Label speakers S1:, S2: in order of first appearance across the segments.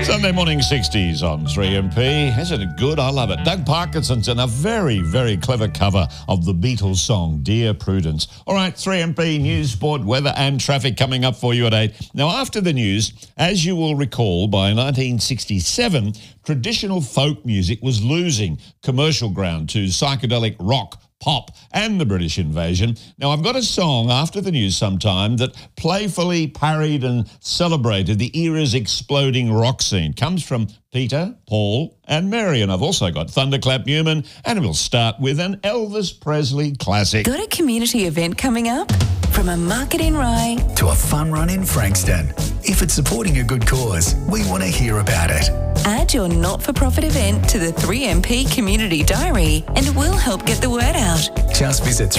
S1: Sunday morning 60s on 3MP. Isn't it good? I love it. Doug Parkinson's in a very, very clever cover of the Beatles song, Dear Prudence. All right, 3MP news, sport, weather and traffic coming up for you at 8. Now, after the news, as you will recall, by 1967, traditional folk music was losing commercial ground to psychedelic rock, pop and the British invasion. Now, I've got a song after the news sometime that playfully parried and celebrated the era's exploding rock scene. Comes from Peter, Paul and Mary. And I've also got Thunderclap Newman, and we'll start with an Elvis Presley classic.
S2: Got a community event coming up? From a market in Rye
S3: to a fun run in Frankston. If it's supporting a good cause, we want to hear about it.
S2: Add your not-for-profit event to the 3MP Community Diary and we'll help get the word out.
S3: Just visit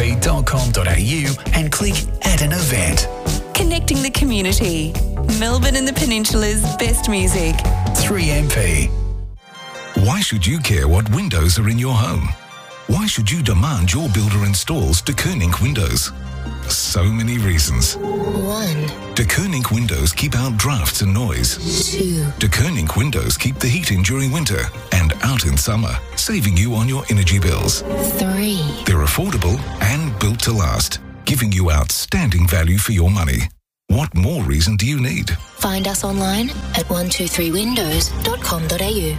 S3: 3mp.com.au and click Add an Event.
S2: Connecting the community. Melbourne and the Peninsula's best music.
S3: 3MP.
S4: Why should you care what windows are in your home? Why should you demand your builder installs De Koning windows? So many reasons.
S5: 1.
S4: De Koning windows keep out drafts and noise.
S5: 2.
S4: De Koning windows keep the heat in during winter and out in summer, saving you on your energy bills.
S5: 3.
S4: They're affordable and built to last, giving you outstanding value for your money. What more reason do you need?
S5: Find us online at 123windows.com.au.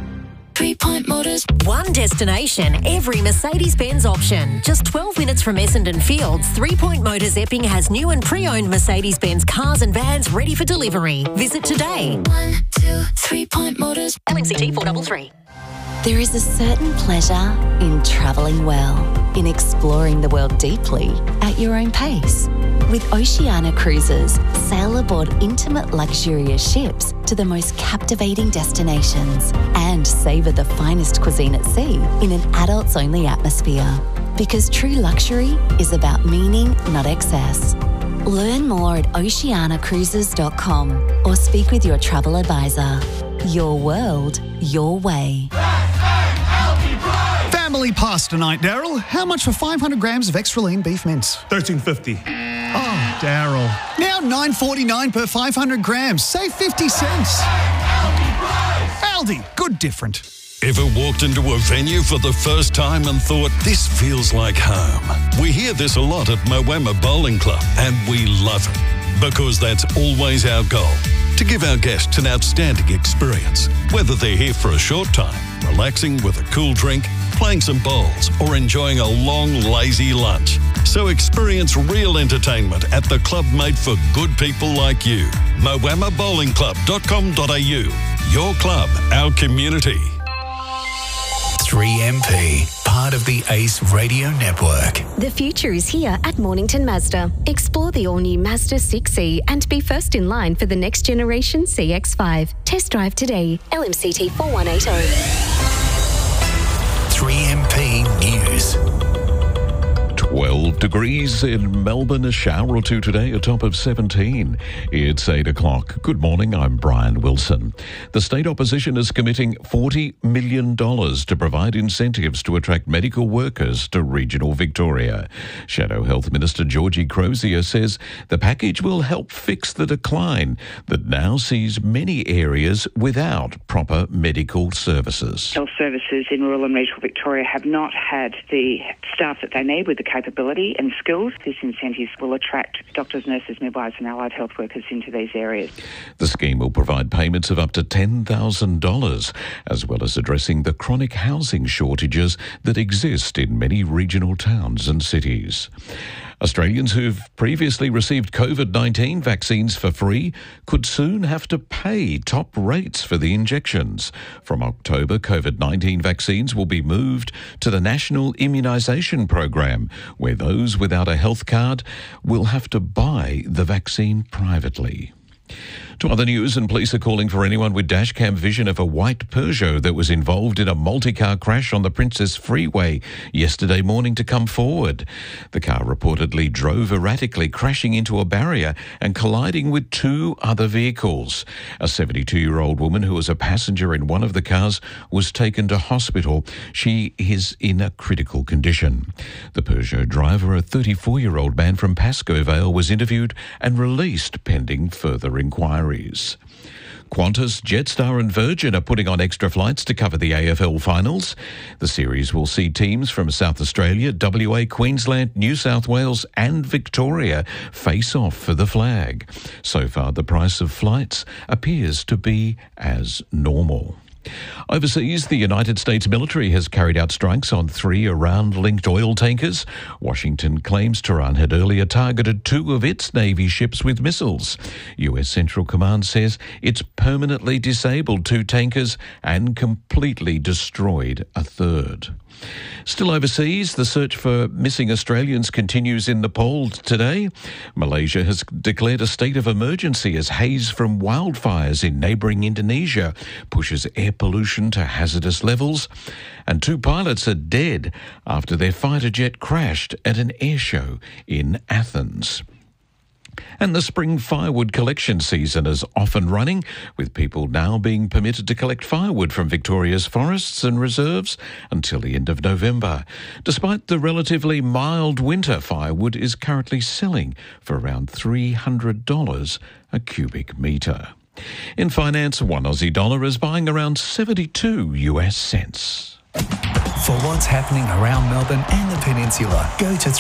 S5: 3 Point Motors.
S6: One destination, every Mercedes-Benz option. Just 12 minutes from Essendon Fields, 3 Point Motors Epping has new and pre-owned Mercedes-Benz cars and vans ready for delivery. Visit today.
S5: 1, 2, 3 Point Motors.
S6: LMCT 433.
S7: There is a certain pleasure in travelling well, in exploring the world deeply at your own pace. With Oceania Cruises, sail aboard intimate luxurious ships to the most captivating destinations and savour the finest cuisine at sea in an adults-only atmosphere. Because true luxury is about meaning, not excess. Learn more at oceanacruises.com or speak with your travel advisor. Your world, your way.
S8: Family pasta night, Daryl. How much for 500 grams of extra lean beef mince?
S9: $13.50.
S8: Oh, Daryl. Now $9.49 per 500 grams. Save 50 cents. Aldi, good different.
S10: Ever walked into a venue for the first time and thought, this feels like home? We hear this a lot at Moama Bowling Club, and we love it. Because that's always our goal, to give our guests an outstanding experience, whether they're here for a short time, relaxing with a cool drink, playing some bowls, or enjoying a long, lazy lunch. So experience real entertainment at the club made for good people like you. moamabowlingclub.com.au. Your club, our community.
S3: 3MP, part of the ACE Radio Network.
S11: The future is here at Mornington Mazda. Explore the all-new Mazda 6e and be first in line for the next generation CX-5. Test drive today. LMCT 4180.
S3: 3MP News.
S12: 12 degrees in Melbourne, a shower or two today, a top of 17. It's 8 o'clock. Good morning, I'm Brian Wilson. The state opposition is committing $40 million to provide incentives to attract medical workers to regional Victoria. Shadow Health Minister Georgie Crozier says the package will help fix the decline that now sees many areas without proper medical services.
S13: Health services in rural and regional Victoria have not had the staff that they need with the capability and skills. These incentives will attract doctors, nurses, midwives and allied health workers into these areas.
S12: The scheme will provide payments of up to $10,000, as well as addressing the chronic housing shortages that exist in many regional towns and cities. Australians who've previously received COVID-19 vaccines for free could soon have to pay top rates for the injections. From October, COVID-19 vaccines will be moved to the National Immunisation Program, where those without a health card will have to buy the vaccine privately. To other news, and police are calling for anyone with dashcam vision of a white Peugeot that was involved in a multi-car crash on the Princess Freeway yesterday morning to come forward. The car reportedly drove erratically, crashing into a barrier and colliding with two other vehicles. A 72-year-old woman who was a passenger in one of the cars was taken to hospital. She is in a critical condition. The Peugeot driver, a 34-year-old man from Pascoe Vale, was interviewed and released pending further inquiries. Qantas, Jetstar and Virgin are putting on extra flights to cover the AFL finals. The series will see teams from South Australia, WA, Queensland, New South Wales and Victoria face off for the flag. So far, the price of flights appears to be as normal. Overseas, the United States military has carried out strikes on 3 Iran-linked oil tankers. Washington claims Tehran had earlier targeted 2 of its Navy ships with missiles. US Central Command says it's permanently disabled 2 tankers and completely destroyed a 3rd. Still overseas, the search for missing Australians continues in Nepal today. Malaysia has declared a state of emergency as haze from wildfires in neighbouring Indonesia pushes air pollution to hazardous levels. And 2 pilots are dead after their fighter jet crashed at an air show in Athens. And the spring firewood collection season is off and running, with people now being permitted to collect firewood from Victoria's forests and reserves until the end of November. Despite the relatively mild winter, firewood is currently selling for around $300 a cubic metre. In finance, 1 Aussie dollar is buying around 72 US cents.
S3: For what's happening around Melbourne and the Peninsula, go to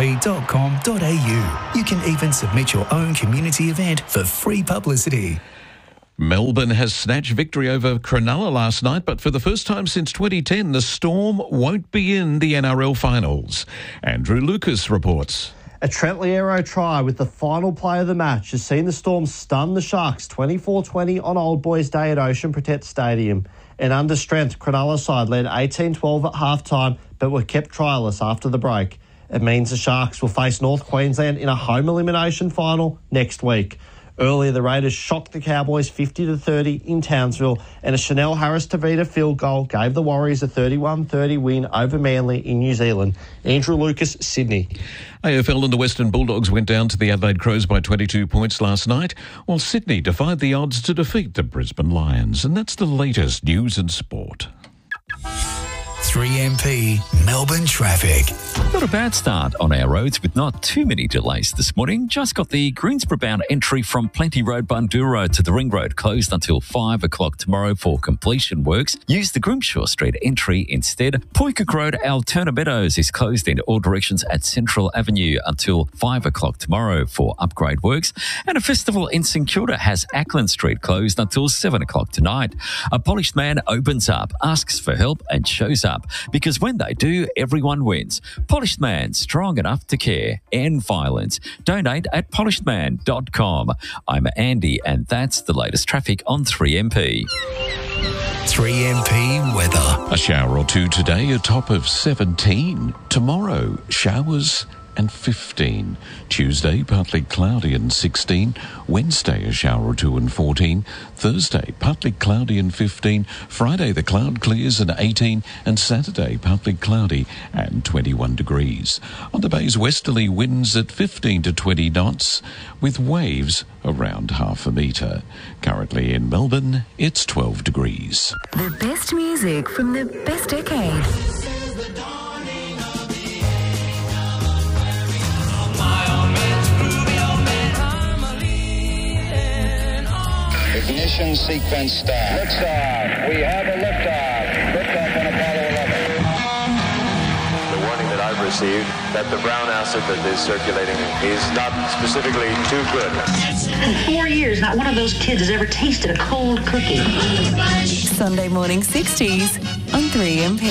S3: 3mp.com.au. You can even submit your own community event for free publicity.
S12: Melbourne has snatched victory over Cronulla last night, but for the first time since 2010, the Storm won't be in the NRL finals. Andrew Lucas reports.
S9: A Trent Liero try with the final play of the match has seen the Storm stun the Sharks 24-20 on Old Boys Day at Ocean Protect Stadium. An under-strength Cronulla side led 18-12 at halftime, but were kept tryerless after the break. It means the Sharks will face North Queensland in a home elimination final next week. Earlier, the Raiders shocked the Cowboys 50-30 in Townsville, and a Chanel Harris-Tavita field goal gave the Warriors a 31-30 win over Manly in New Zealand. Andrew Lucas, Sydney.
S12: AFL and the Western Bulldogs went down to the Adelaide Crows by 22 points last night, while Sydney defied the odds to defeat the Brisbane Lions. And that's the latest news and sport.
S3: 3MP Melbourne traffic.
S14: Not a bad start on our roads with not too many delays this morning. Just got the Greensboro-bound entry from Plenty Road, Bundoora to the Ring Road closed until 5 o'clock tomorrow for completion works. Use the Grimshaw Street entry instead. Poycock Road, Alterna Meadows is closed in all directions at Central Avenue until 5 o'clock tomorrow for upgrade works. And a festival in St Kilda has Ackland Street closed until 7 o'clock tonight. A polished man opens up, asks for help and shows up. Because when they do, everyone wins. Polished Man, strong enough to care. End violence. Donate at polishedman.com. I'm Andy, and that's the latest traffic on 3MP.
S3: 3MP weather.
S12: A shower or 2 today, a top of 17. Tomorrow, showers and 15. Tuesday, partly cloudy and 16. Wednesday, a shower or 2 and 14. Thursday, partly cloudy and 15. Friday, the cloud clears and 18. And Saturday, partly cloudy and 21 degrees. On the bay's westerly winds at 15 to 20 knots, with waves around half a metre. Currently in Melbourne, it's 12 degrees.
S2: The best music from the best decade.
S15: Ignition sequence start. Liftoff. We have a liftoff. Liftoff on Apollo 11.
S16: The warning that I've received that the brown acid that is circulating is not specifically too good.
S17: In 4 years, not one of those kids has ever tasted a cold cookie.
S2: Sunday morning 60s on 3MP.